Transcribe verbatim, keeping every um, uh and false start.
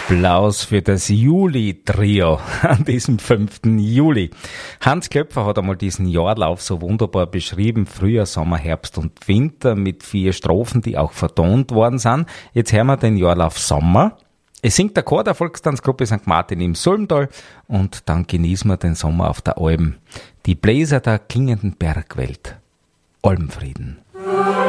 Applaus für das Juli-Trio an diesem fünften Juli. Hans Klöpfer hat einmal diesen Jahrlauf so wunderbar beschrieben. Frühjahr, Sommer, Herbst und Winter mit vier Strophen, die auch vertont worden sind. Jetzt hören wir den Jahrlauf Sommer. Es singt der Chor der Volkstanzgruppe Sankt Martin im Sulmtal und dann genießen wir den Sommer auf der Alm. Die Bläser der klingenden Bergwelt. Almfrieden.